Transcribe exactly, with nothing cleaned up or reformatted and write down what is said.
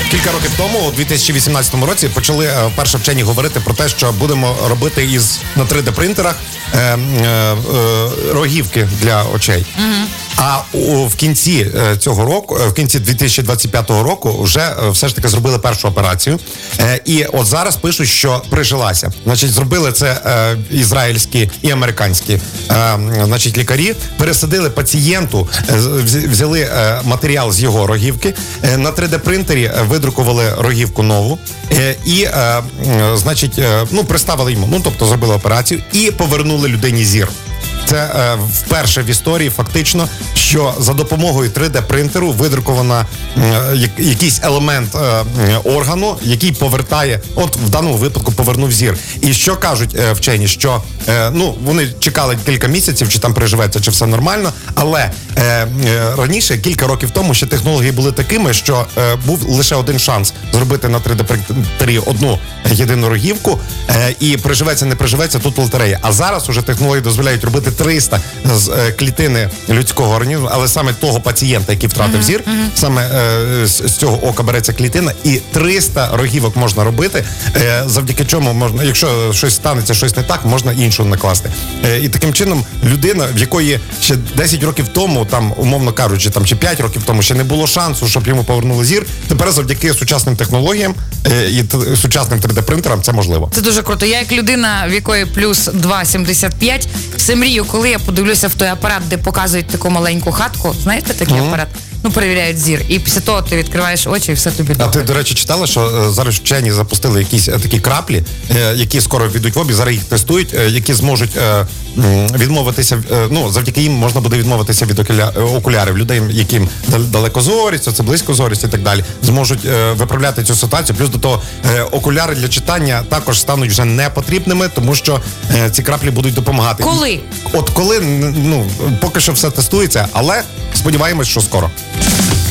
Кілька років тому, у дві тисячі вісімнадцятому році, почали е, вперше вчені говорити про те, що будемо робити із на три де-принтерах е, е, е, рогівки для очей. Mm-hmm. А у, в кінці е, цього року, в кінці дві тисячі двадцять п'ятого року, вже е, все ж таки зробили першу операцію. Е, і от зараз пишуть, що прижилася. Значить, зробили це е, ізраїльські і американські е, значить, лікарі. Пересадили пацієнту, е, взяли е, матеріал з його рогівки, е, на три де-принтері видрукували рогівку нову е, і, е, е, значить, е, ну, приставили йому, ну, тобто зробили операцію і повернули людині зір. Це е, вперше в історії фактично, що за допомогою три де-принтеру видруковано е, якийсь елемент е, органу, який повертає, от в даному випадку повернув зір. І що кажуть е, вчені, що е, ну, вони чекали кілька місяців, чи там переживеться, чи все нормально, але е, е, раніше, кілька років тому, ще технології були такими, що е, був лише один шанс зробити на три де-принтері одну єдину рогівку, е, і приживеться, не приживеться, тут лотерея. А зараз уже технології дозволяють робити триста з е, клітини людського організму, але саме того пацієнта, який втратив mm-hmm. зір, mm-hmm. саме е, з, з цього ока береться клітина, і триста рогівок можна робити, е, завдяки чому можна, якщо щось станеться, щось не так, можна іншу накласти. Е, і таким чином людина, в якої ще десять років тому, там, умовно кажучи, там, чи п'ять років тому ще не було шансу, щоб йому повернули зір, тепер завдяки сучасним технологіям е, і т- сучасним три де-принтерам це можливо. Це дуже круто. Я як людина, в якої плюс два сімдесят п'ять, все мрію, коли я подивлюся в той апарат, де показують таку маленьку хатку, знаєте такий mm-hmm. апарат? Ну, перевіряють зір. І після того ти відкриваєш очі і все тобі добре. А ти, до речі, читала, що е, зараз вчені запустили якісь е, такі краплі, е, які скоро війдуть в обіг, зараз їх тестують, е, які зможуть е, відмовитися, е, ну, завдяки їм можна буде відмовитися від окуля, е, окулярів. Людей, яким далекозорість, це близькозорість і так далі, зможуть е, виправляти цю ситуацію. Плюс до того, е, окуляри для читання також стануть вже не потрібними, тому що е, ці краплі будуть допомагати. Коли? От коли, ну, поки що все тестується, але сподіваємось, що скоро.